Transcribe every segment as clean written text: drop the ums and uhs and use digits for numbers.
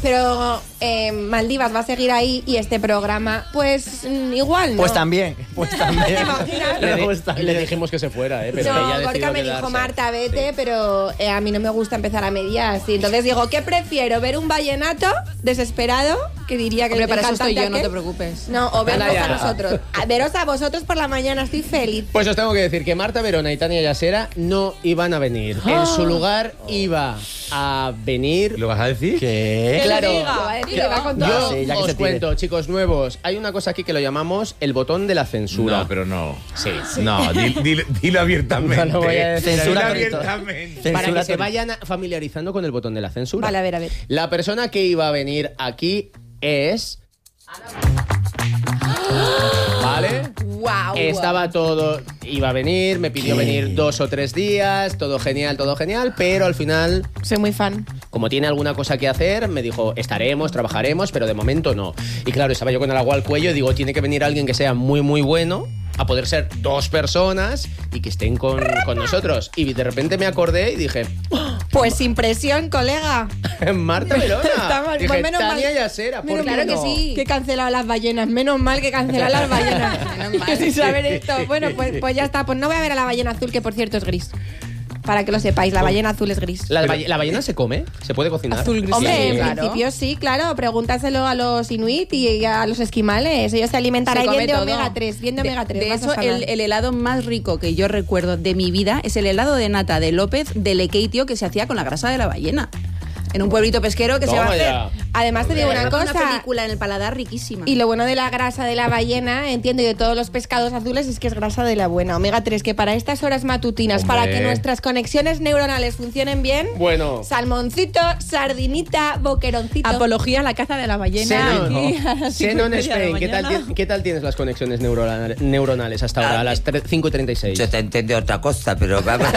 pero Maldivas va a seguir ahí y este programa, pues igual no. Pues también. ¿Te imaginas? Le dijimos que se fuera, pero no, ella Gorka me decidió dijo, quedarse. Marta, vete, pero a mí no me gusta empezar a medias. Y entonces digo, ¿qué prefiero? ¿Ver un vallenato desesperado? Que diría que Hombre, para eso cantante estoy yo, no aquel. te preocupes. No, o vernos Anda ya. a nosotros. A veros a vosotros por la mañana, estoy feliz. Pues os tengo que decir que Marta Verona y Tania Yasera no iban a venir. En su lugar iba a venir... ¿Lo vas a decir? ¿Qué? Claro. Que va con todo. Yo Sí, ya que os se tire. cuento, chicos nuevos, hay una cosa aquí que lo llamamos el botón de la censura. No, pero no. Sí. No, dilo abiertamente. No lo voy a decir. Dilo Censura abiertamente. Para que Censura se vayan familiarizando con el botón de la censura. Vale, a ver. La persona que iba a venir aquí es... ¿Vale? Wow. Estaba todo, iba a venir, me pidió venir 2 o 3 días, todo genial, pero al final, Soy muy fan. como tiene alguna cosa que hacer, me dijo, estaremos, trabajaremos, pero de momento no. Y claro, estaba yo con el agua al cuello y digo, tiene que venir alguien que sea muy, muy bueno, a poder ser 2 personas y que estén con nosotros. Y de repente me acordé y dije, Pues sin presión, colega. Marta Verona. Estamos- Dije, pues menos Tania mal. Yasera, ¿por Menos qué claro no? que sí. Que he cancelado las ballenas. Menos mal que he cancelado las ballenas. Menos mal. Sin saber esto. Bueno, pues ya está. Pues no voy a ver a la ballena azul, que por cierto es gris. Para que lo sepáis, la ballena azul es gris. ¿La ballena se come? ¿Se puede cocinar? Azul gris. Hombre, Sí, en claro. principio sí, claro. Pregúntaselo a los inuit y a los esquimales. Ellos se alimentan Se ahí come bien de todo. omega 3. Bien de omega 3. De hecho, el helado más rico que yo recuerdo de mi vida es el helado de nata de López de Lekeitio que se hacía con la grasa de la ballena. En un pueblito pesquero que se va a Toma hacer. ya. Además te digo una Una cosa. película en el paladar riquísima. Y lo bueno de la grasa de la ballena, entiendo, y de todos los pescados azules, es que es grasa de la buena. Omega 3, que para estas horas matutinas, Hombre. para que nuestras conexiones neuronales funcionen bien, Bueno. salmoncito, sardinita, boqueroncito. Apología a la caza de la ballena. aquí a las Xenon 5:30 de la Spain, mañana. ¿qué tal tienes las conexiones neuronales hasta ahora, a las 5:36? Yo te entendí otra cosa, pero vamos.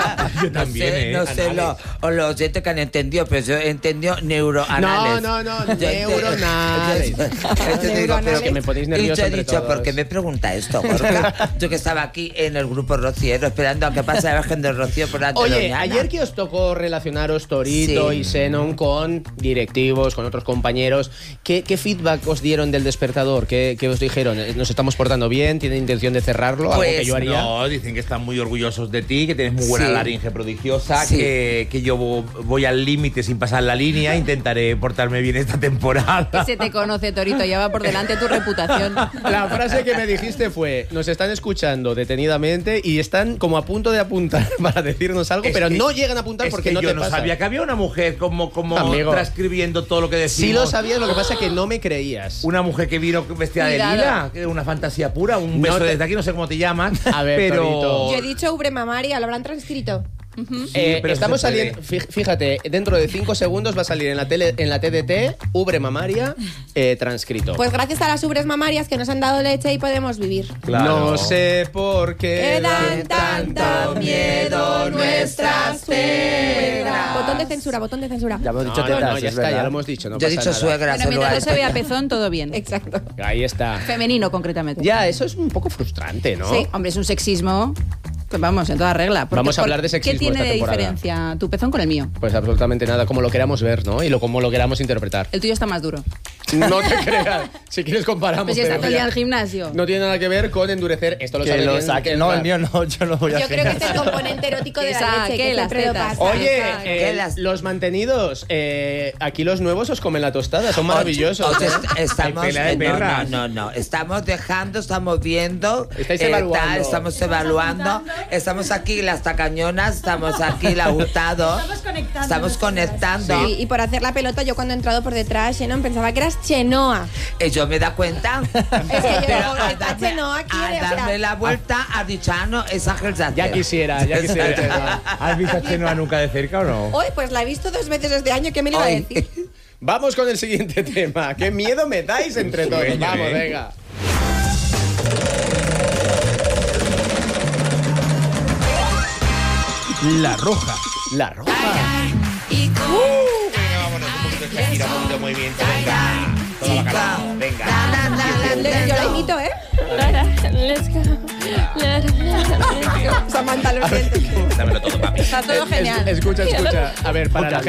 Yo también, No sé los oyentes que han entendido, pero yo he entendido neuroanales. No, Yo neuronales. te digo, pero Que me ponéis y nervioso yo he entre dicho, todos. ¿por qué me pregunta esto, Gorka? Yo que estaba aquí en el grupo Rociero esperando a que pase la Virgen del Rocío por la Oye, Doñana. ayer que os tocó relacionaros Torito Sí. y Xenon con directivos, con otros compañeros, ¿qué feedback os dieron del despertador? ¿Qué os dijeron? ¿Nos estamos portando bien? ¿Tienen intención de cerrarlo? ¿Algo que Pues yo haría? No, dicen que están muy orgullosos de ti, que tienes muy buena Sí. laringe prodigiosa, Sí. que yo voy al límite sin pasar la línea, intentaré portarme bien esta temporada. Que se te conoce, Torito, ya va por delante tu reputación. La frase que me dijiste fue, nos están escuchando detenidamente y están como a punto de apuntar para decirnos algo, Es pero que- no llegan a apuntar Es porque que no yo te no pasa. sabía que había una mujer como Amigo. transcribiendo todo lo que decimos. Sí lo sabías, lo que pasa es que no me creías. Una mujer que vino vestida Cuidado. de lila, que era una fantasía pura, un beso No te- desde aquí, no sé cómo te llamas. A ver, pero Torito. Yo he dicho ubre mamaria, lo habrán transcrito. pero estamos se puede. saliendo, fíjate, dentro de 5 segundos va a salir en la TDT, ubre mamaria, transcrito. Pues gracias a las ubres mamarias que nos han dado leche y podemos vivir. Claro. No sé por qué Que dan tanto miedo nuestras suegras. Botón de censura, botón de censura. Ya hemos dicho No, tetas, no, ya es está, ya verdad. lo hemos dicho. No Yo he pasa dicho nada. suegra, Bueno, solo mientras no hay. se vea pezón, todo bien. Exacto. Ahí está. Femenino, concretamente. Ya, eso es un poco frustrante, ¿no? Sí, hombre, es un sexismo. Pues vamos, en toda regla. Porque Vamos a hablar de sexismo ¿Qué tiene esta de temporada. diferencia tu pezón con el mío? Pues absolutamente nada, como lo queramos ver, ¿no? Y como lo queramos interpretar. El tuyo está más duro. No te creas. Si quieres comparamos. Pues si está pero todo el día mira, al gimnasio. no tiene nada que ver con endurecer. Esto lo Que sabe lo bien, saque. que No, es el mío no, yo no voy a Yo creo que hacer es el componente erótico de Que la saque leche, que las siempre lo tetas. pasa. Oye, Que las- los mantenidos, aquí los nuevos os comen la tostada, son maravillosos. Oye, ¿eh? estamos, Hay pela de perras. no. Estamos dejando, estamos viendo. Estáis evaluando. Estamos evaluando. Estamos aquí las tacañonas, estamos aquí la Hurtado. Estamos conectando. Sí, y por hacer la pelota, yo cuando he entrado por detrás, Xenon, pensaba que eras Chenoa. Yo me da cuenta. Es que yo Pero digo, a está darme, Chenoa aquí. a o sea, darme la vuelta, ha dicho, no, esa gelsatera. Ya quisiera, ya quisiera. ¿Has visto a Chenoa nunca de cerca o no? Hoy, pues la he visto 2 veces este año, ¿qué me le iba a Ay. decir? Vamos con el siguiente tema. ¡Qué miedo me dais entre todos! Sueño, Vamos, ¿eh? venga. La Roja. La roja. Venga, vámonos, un poquito de Shakira, un poquito de movimiento, venga. Todo bacalao, venga. Yo la imito, ¿eh? Let's go. Samantha, lo siento. Dámelo todo, papi. Está todo genial. Escucha. A ver, para la